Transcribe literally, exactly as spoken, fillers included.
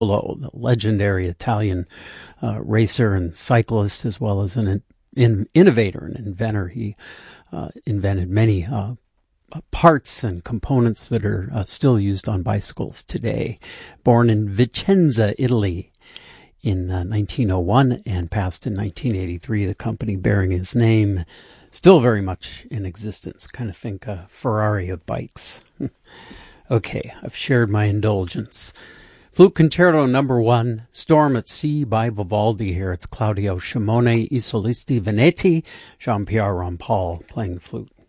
the legendary Italian uh, racer and cyclist, as well as an in, in, innovator and inventor. He uh, invented many uh, parts and components that are uh, still used on bicycles today. Born in Vicenza, Italy in uh, nineteen oh one and passed in nineteen eighty-three, the company bearing his name still very much in existence. Kind of think a Ferrari of bikes. Okay, I've shared my indulgence. Flute Concerto number one, Storm at Sea by Vivaldi here. It's Claudio Scimone, I Solisti Veneti, Jean-Pierre Rampal playing the flute.